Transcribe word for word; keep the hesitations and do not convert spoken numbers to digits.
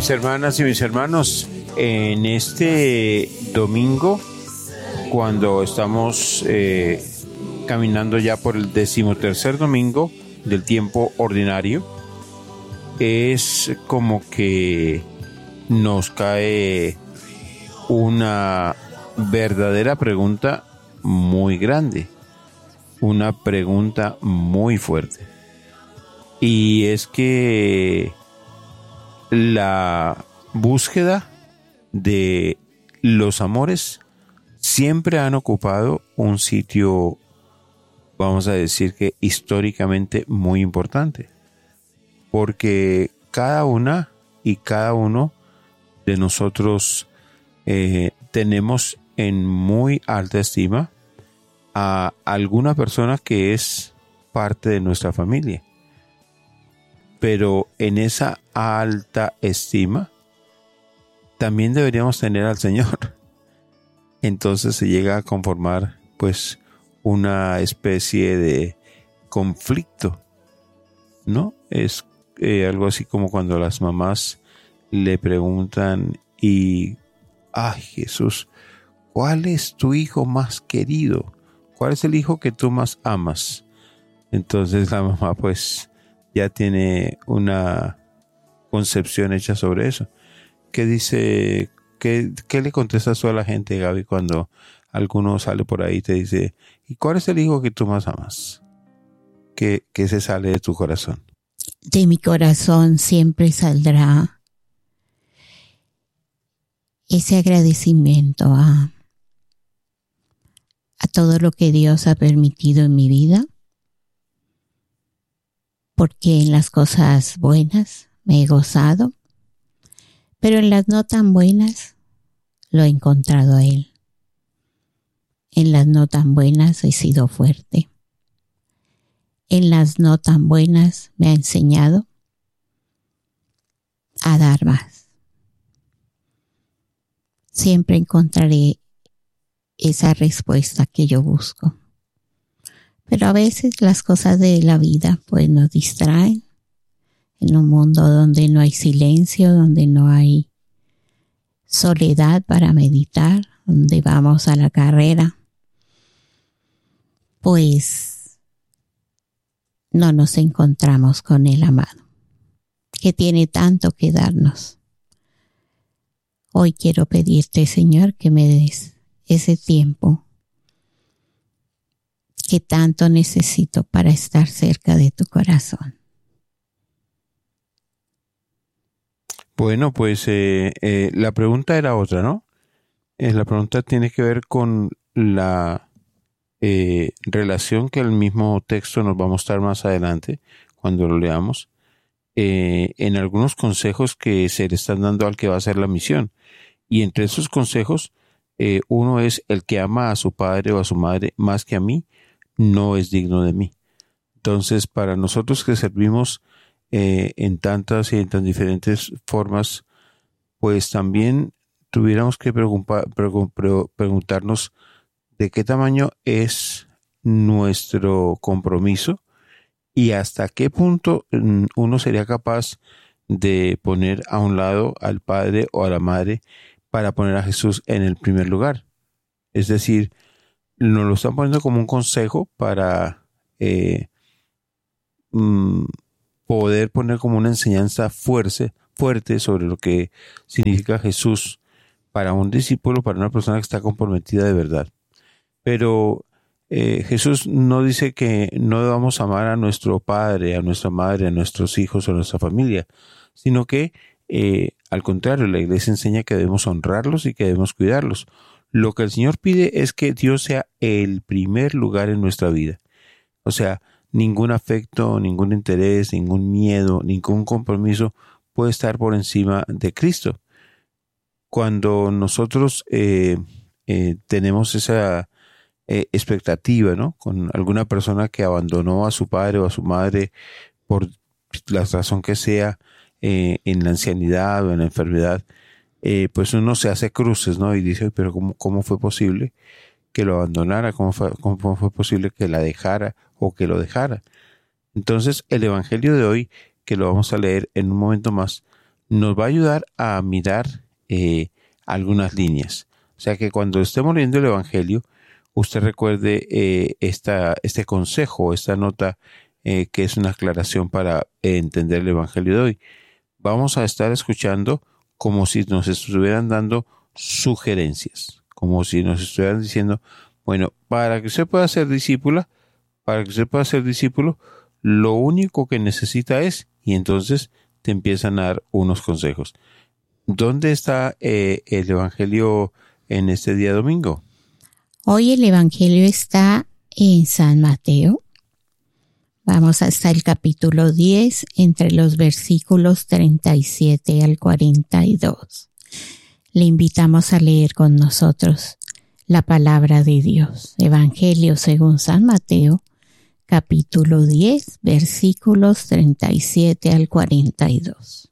Mis hermanas y mis hermanos, en este domingo, cuando estamos eh, caminando ya por el decimotercer domingo del tiempo ordinario, es como que nos cae una verdadera pregunta muy grande, una pregunta muy fuerte. Y es que la búsqueda de los amores siempre han ocupado un sitio, vamos a decir que históricamente muy importante, porque cada una y cada uno de nosotros eh, tenemos en muy alta estima a alguna persona que es parte de nuestra familia. Pero en esa alta estima también deberíamos tener al Señor. Entonces se llega a conformar pues una especie de conflicto, ¿no? Es eh, algo así como cuando las mamás le preguntan y ¡ay, Jesús! ¿Cuál es tu hijo más querido? ¿Cuál es el hijo que tú más amas? Entonces la mamá pues ya tiene una concepción hecha sobre eso. ¿Qué dice? ¿Qué, qué le contestas tú a la gente, Gaby, cuando alguno sale por ahí y te dice, ¿y cuál es el hijo que tú más amas? ¿Qué, qué se sale de tu corazón? De mi corazón siempre saldrá ese agradecimiento a, a todo lo que Dios ha permitido en mi vida, porque en las cosas buenas me he gozado, pero en las no tan buenas lo he encontrado a Él. En las no tan buenas he sido fuerte. En las no tan buenas me ha enseñado a dar más. Siempre encontraré esa respuesta que yo busco. Pero a veces las cosas de la vida pues nos distraen en un mundo donde no hay silencio, donde no hay soledad para meditar, donde vamos a la carrera, pues no nos encontramos con el amado, que tiene tanto que darnos. Hoy quiero pedirte, Señor, que me des ese tiempo que tanto necesito para estar cerca de tu corazón. Bueno, pues eh, eh, la pregunta era otra, ¿no? Eh, la pregunta tiene que ver con la eh, relación que el mismo texto nos va a mostrar más adelante, cuando lo leamos, eh, en algunos consejos que se le están dando al que va a hacer la misión. Y entre esos consejos, eh, uno es: el que ama a su padre o a su madre más que a mí, no es digno de mí. Entonces, para nosotros que servimos eh, en tantas y en tan diferentes formas, pues también tuviéramos que preguntar, preguntarnos de qué tamaño es nuestro compromiso y hasta qué punto uno sería capaz de poner a un lado al padre o a la madre para poner a Jesús en el primer lugar. Es decir, nos lo están poniendo como un consejo para eh, mm, poder poner como una enseñanza fuerte, fuerte sobre lo que significa Jesús para un discípulo, para una persona que está comprometida de verdad. Pero eh, Jesús no dice que no debamos amar a nuestro padre, a nuestra madre, a nuestros hijos o a nuestra familia, sino que eh, al contrario, la iglesia enseña que debemos honrarlos y que debemos cuidarlos. Lo que el Señor pide es que Dios sea el primer lugar en nuestra vida. O sea, ningún afecto, ningún interés, ningún miedo, ningún compromiso puede estar por encima de Cristo. Cuando nosotros eh, eh, tenemos esa eh, expectativa, ¿no?, con alguna persona que abandonó a su padre o a su madre por la razón que sea, eh, en la ancianidad o en la enfermedad, Eh, pues uno se hace cruces, ¿no? Y dice, pero ¿cómo, cómo fue posible que lo abandonara? ¿Cómo fue, cómo fue posible que la dejara o que lo dejara? Entonces, el Evangelio de hoy, que lo vamos a leer en un momento más, nos va a ayudar a mirar eh, algunas líneas. O sea que cuando estemos leyendo el Evangelio, usted recuerde eh, esta, este consejo, esta nota eh, que es una aclaración para eh, entender el Evangelio de hoy. Vamos a estar escuchando como si nos estuvieran dando sugerencias, como si nos estuvieran diciendo, bueno, para que usted pueda ser discípula, para que usted pueda ser discípulo, lo único que necesita es, y entonces te empiezan a dar unos consejos. ¿Dónde está eh, el Evangelio en este día domingo? Hoy el Evangelio está en San Mateo. Vamos hasta el capítulo diez, entre los versículos treinta y siete al cuarenta y dos. Le invitamos a leer con nosotros la palabra de Dios. Evangelio según San Mateo, capítulo diez, versículos treinta y siete al cuarenta y dos.